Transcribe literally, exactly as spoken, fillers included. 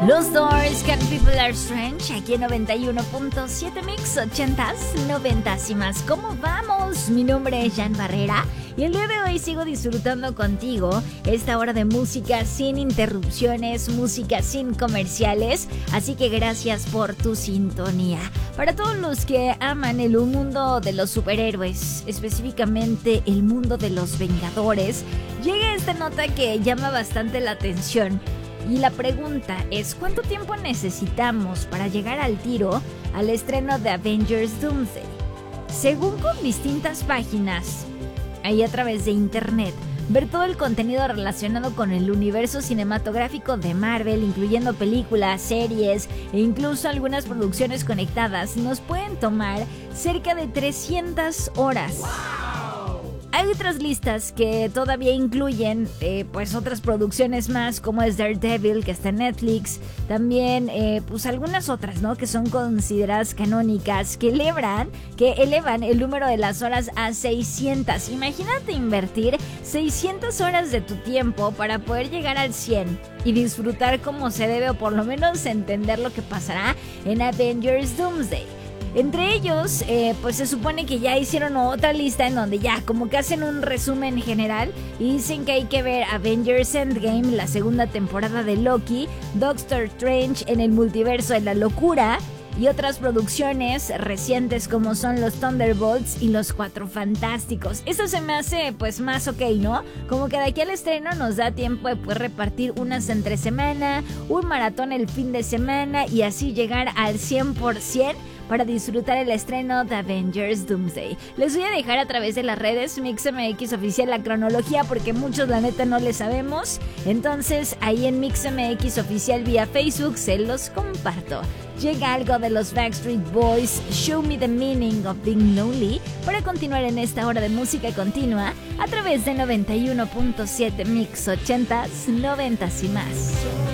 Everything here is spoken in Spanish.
Los Doors, Can People Are Strange, aquí en noventa y uno punto siete Mix, ochentas, noventas y más. ¿Cómo vamos? Mi nombre es Jan Barrera y el día de hoy sigo disfrutando contigo esta hora de música sin interrupciones, música sin comerciales, así que gracias por tu sintonía. Para todos los que aman el mundo de los superhéroes, específicamente el mundo de los Vengadores, llega esta nota que llama bastante la atención. Y la pregunta es, ¿cuánto tiempo necesitamos para llegar al tiro al estreno de Avengers Doomsday? Según con distintas páginas, ahí a través de internet, ver todo el contenido relacionado con el universo cinematográfico de Marvel, incluyendo películas, series e incluso algunas producciones conectadas, nos pueden tomar cerca de trescientas horas. Hay otras listas que todavía incluyen eh, pues otras producciones más, como es Daredevil, que está en Netflix. También eh, pues algunas otras, ¿no?, que son consideradas canónicas, que elevan, que elevan el número de las horas a seiscientas. Imagínate invertir seiscientas horas de tu tiempo para poder llegar al cien y disfrutar como se debe, o por lo menos entender lo que pasará en Avengers Doomsday. Entre ellos, eh, pues se supone que ya hicieron otra lista en donde ya como que hacen un resumen general y dicen que hay que ver Avengers Endgame, la segunda temporada de Loki, Doctor Strange en el multiverso de la locura y otras producciones recientes como son los Thunderbolts y los Cuatro Fantásticos. Eso se me hace pues más ok, ¿no? Como que de aquí al estreno nos da tiempo de pues, repartir unas entre semana, un maratón el fin de semana y así llegar al cien por ciento para disfrutar el estreno de Avengers Doomsday. Les voy a dejar a través de las redes MixMX Oficial la cronología porque muchos la neta no le sabemos. Entonces ahí en MixMX Oficial vía Facebook se los comparto. Llega algo de los Backstreet Boys, Show Me the Meaning of Being Lonely, para continuar en esta hora de música continua a través de noventa y uno punto siete Mix ochentas, noventas y más.